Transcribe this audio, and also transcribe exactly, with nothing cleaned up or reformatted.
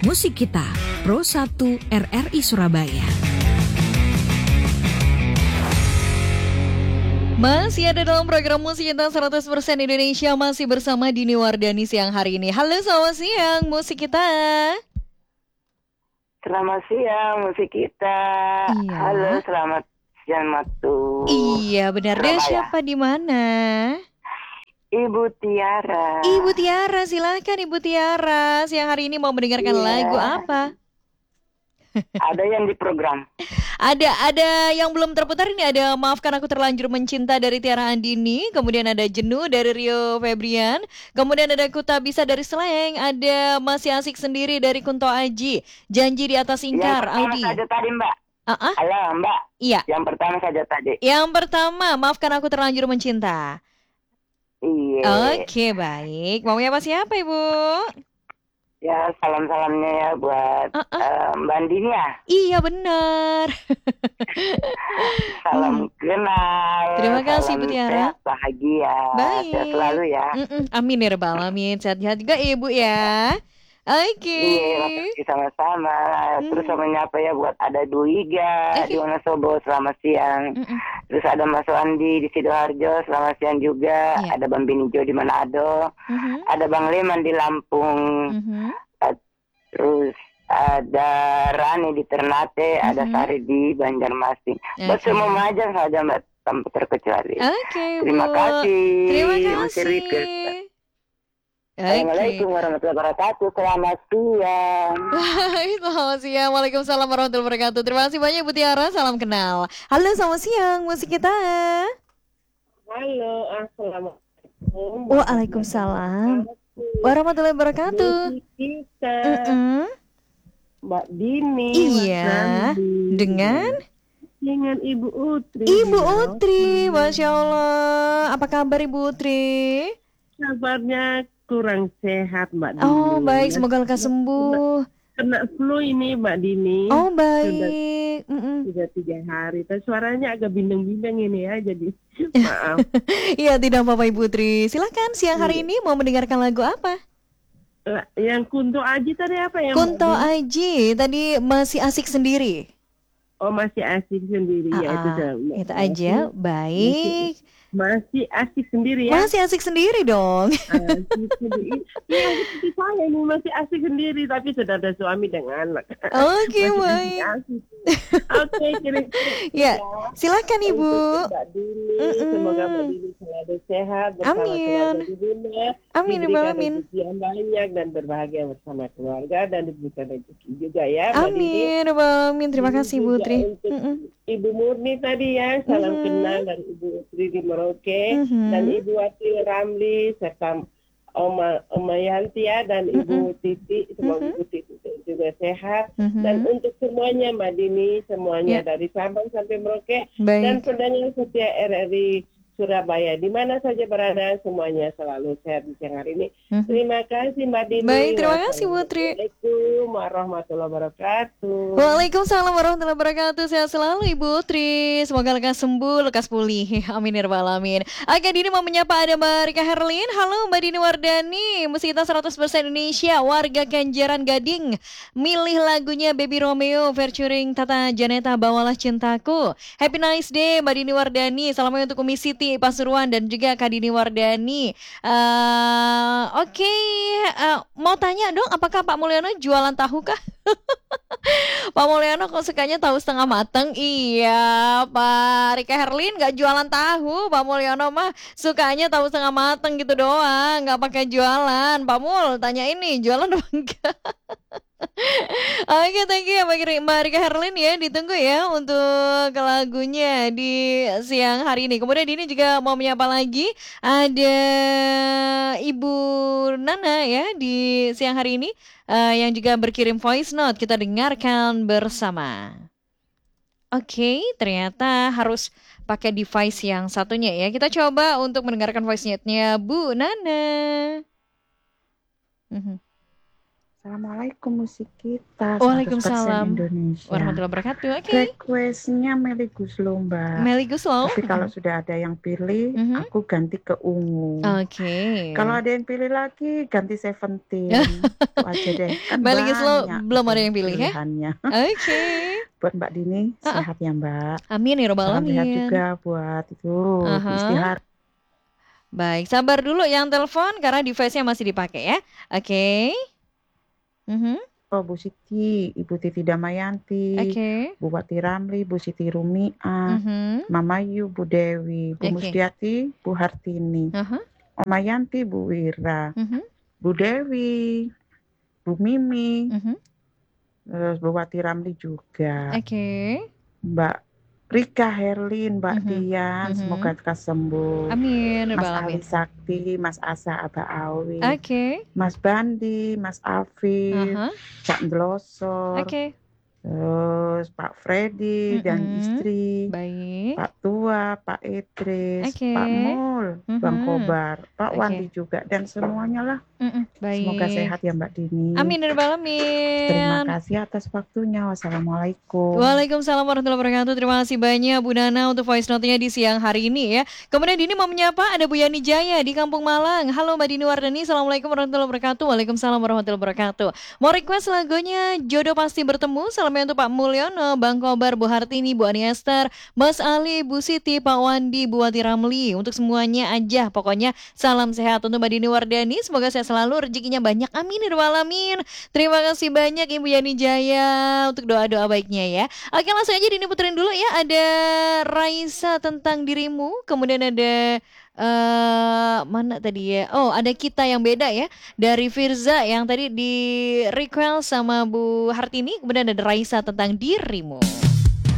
Musik Kita, Pro satu R R I Surabaya. Masih ada dalam program Musik Kita seratus persen Indonesia, masih bersama Dini Wardani siang hari ini. Halo, selamat siang Musik Kita. Selamat siang Musik Kita. Iya. Halo, selamat siang Matu. Iya, benar deh. Siapa di mana? Ibu Tiara. Ibu Tiara, silakan Ibu Tiara. Siang hari ini mau mendengarkan Iya. lagu apa? Ada yang di program. Ada ada yang belum terputar ini, ada Maafkan Aku Terlanjur Mencinta dari Tiara Andini, kemudian ada Jenuh dari Rio Febrian, kemudian ada Ku Tak Bisa dari Slank, ada Masih Asik Sendiri dari Kunto Aji, Janji di Atas Ingkar, Yang pertama Audi. saja tadi Mbak. Uh-uh. Halo Mbak. Iya. Yang pertama saja tadi. Yang pertama, Maafkan Aku Terlanjur Mencinta. Iya. Oke, baik. Maunya apa siapa Ibu? Ya, salam-salamnya ya buat Uh-uh. uh, Mbak Andini ya. Iya benar. Salam Hmm. kenal. Terima kasih, salam Bu Tiara. sehat, bahagia. Baik. Sehat selalu ya. Mm-mm. Amin ya rabbal alamin. Sehat-sehat juga Ibu ya. Oke. Iya, makasih sama-sama. Terus Hmm. sama nyapa ya buat ada Duiga Oke. di Wonosobo, selamat siang. Mm-mm. Terus ada Mas Wandi di Sidoarjo, selamat siang juga. Iya. Ada Bang Binijo di Manado. Mhm. Ada Bang Leman di Lampung. Mhm. Eh, Terus ada Rani di Ternate, ada Mhm. Sari di Banjarmasin. Buat Oke. semua Majar saja Mbak, tanpa terkecuali. Oke, Terima Bu. kasih. Terima Masih kasih. request. Oke. Assalamualaikum warahmatullahi wabarakatuh. Selamat siang. Selamat siang. Waalaikumsalam warahmatullahi wabarakatuh. Terima kasih banyak Bu Tiara. Salam kenal. Halo, selamat siang Musik Kita. Halo, assalamualaikum. Waalaikumsalam warahmatullahi wabarakatuh. Musik Kita, Mm-mm. Mbak Dini. Iya. Mas Randi. Dengan dengan Ibu Utri. Ibu di Utri. Merauke. Masya Allah. Apa kabar Ibu Utri? Kabarnya kurang sehat Mbak Dini. Oh baik, Ya, semoga lekas sembuh. kena flu ini Mbak Dini. Oh baik. Mm-mm. Sudah tiga hari. Tapi suaranya agak bindeng-bindeng ini ya. Jadi maaf. Iya, tidak apa-apa Ibu Tri. Silakan siang hari ini mau mendengarkan lagu apa? Lah, yang Kunto Aji tadi apa ya? Mbak Kunto Dini? Aji tadi Masih Asik Sendiri. Oh masih asik sendiri ya itu. Ah, sudah, ah, Mbak. itu aja. Baik. Masih asik sendiri ya. Masih asik sendiri dong. Asik sendiri. Iya seperti saya ini masih asik sendiri tapi sudah ada suami dan anak. Oke, Masih baik. asik. Oke, kira-kira Ya, silakan Ibu. untuk Mbak Dini, Mm-mm. semoga Mbak Dini selalu sehat bersama Amin. keluarga di rumah. Amin, ya diberikan amin. rezeki yang banyak dan berbahagia bersama keluarga dan diberikan rezeki juga ya Mbak Dini. Amin, ya Rabbal alamin. Terima Ini kasih Ibu juga Tri. untuk Mm-mm. Ibu Murni tadi ya, salam Mhm. kenal dari Ibu Utri di Merauke Mhm. dan Ibu Wati Ramli serta Oma Oma Yanti ya dan Ibu Titi, semoga Mhm. Ibu Titi juga sehat Mhm. dan untuk semuanya Mbak Dini, semuanya Ya. dari Sabang sampai Merauke dan Baik. pendengar setia R R I Surabaya di mana saja berada semuanya selalu sehat di siang hari ini. Mhm. Terima kasih Mbak Dini. Baik, terima kasih, Bu Tri. Wassalamualaikum warahmatullahi wabarakatuh. Waalaikumsalam warahmatullahi wabarakatuh. Sehat selalu Ibu Tri. Semoga lekas sembuh, lekas pulih. Amin ya rabbal alamin. Oke, Dini mau menyapa ada Mbak Rika Herlin. Halo Mbak Dini Wardani. Musik Kita seratus persen Indonesia. Warga Kenjeran Gading. Milih lagunya Baby Romeo featuring Tata Janeta, Bawalah Cintaku. Happy nice day Mbak Dini Wardani. Salamnya untuk Umi Siti Pasuruan dan juga Kak Dini Wardani. Eh, Oke, eh, mau tanya dong, apakah Pak Mulyono jualan tahu kah? Pak Mulyono kok sukanya tahu setengah matang? Iya, Pak Rika Herlin nggak jualan tahu. Pak Mulyono mah sukanya tahu setengah matang gitu doang, nggak pakai jualan. Pak Mul, tanya ini, jualan apa enggak? Oke, thank you ya Mbak Ri- Mbak Rika Herlin ya. Ditunggu ya untuk lagunya di siang hari ini. Kemudian Dini juga mau menyapa lagi. Ada Ibu Nana ya di siang hari ini eh, yang juga berkirim voice note. Kita dengarkan bersama. Oke, ternyata harus pakai device yang satunya ya. Kita coba untuk mendengarkan voice note-nya Bu Nana. Mhm. Assalamualaikum musik kita Waalaikumsalam seratus persen Indonesia. warahmatullahi wabarakatuh. Oke. Requestnya Melly Guslo Mbak. Melly Guslo. Tapi kalau sudah ada yang pilih, Mhm. aku ganti ke ungu. Oke. Kalau ada yang pilih lagi, ganti Seventeen. Itu aja deh. Kan Melly Guslo banyak belum ada tuh yang pilih ya? pilihannya. Oke. Buat Mbak Dini, Uh-uh. sehat ya Mbak. Amin ya robbal Salam sehat alamin. juga buat itu Aha. istihar. Baik, sabar dulu yang telepon karena device-nya masih dipakai ya. Oke. Mhm. Oh, Bu Siti, Ibu Titi Damayanti, Oke. Bu Wati Ramli, Bu Siti Rumiah, Mhm. Mama Yu, Bu Dewi, Bu Oke. Mustiati, Bu Hartini, Aha. Oma Yanti, Bu Wira, Mhm. Bu Dewi, Bu Mimi, Mhm. terus Bu Wati Ramli juga, Oke. Mbak Rika Herlin, Mbak Mhm. Dian, Mhm. semoga lekas sembuh. Amin ya Mas robbal Ali alamin. Sakti, Mas Asa Aba Awi, Oke. Mas Bandi, Mas Afif, Aha. Cak Ndlosor, Oke. terus Pak Freddy dan Mhm. istri, Baik. Pak Tua, Pak Idris, Oke. Pak Mul, Bang Mhm. Kobar, Pak Oke. Wandi juga, dan semuanya lah. Mhm. Semoga Baik. sehat ya Mbak Dini. Amin ya robbal Terima alamin. kasih atas waktunya. Wassalamualaikum. Waalaikumsalam warahmatullahi wabarakatuh. Terima kasih banyak Bu Nana untuk voice note-nya di siang hari ini ya. Kemudian Dini mau menyapa ada Bu Yani Jaya di Kampung Malang. Halo Mbak Dini Wardani. Assalamualaikum warahmatullahi wabarakatuh. Waalaikumsalam warahmatullahi wabarakatuh. Mau request lagunya Jodoh Pasti Bertemu. Salamnya untuk Pak Mulyono, Bang Kobar, Bu Hartini, Bu Ani Esther, Mas Ali, Bu Siti, Pak Wandi, Bu Wati Ramli. Untuk semuanya aja. Pokoknya salam sehat untuk Mbak Dini Wardani. Semoga sehat selalu, rezekinya banyak. Amin ya rabbal alamin. Terima kasih banyak Ibu Yani Jaya untuk doa-doa baiknya ya. Oke, langsung aja Dini puterin dulu ya. Ada Raisa Tentang Dirimu, kemudian ada eh mana tadi ya? Oh, ada Kita Yang Beda ya dari Firza yang tadi di request sama Bu Hartini, kemudian ada Raisa Tentang Dirimu.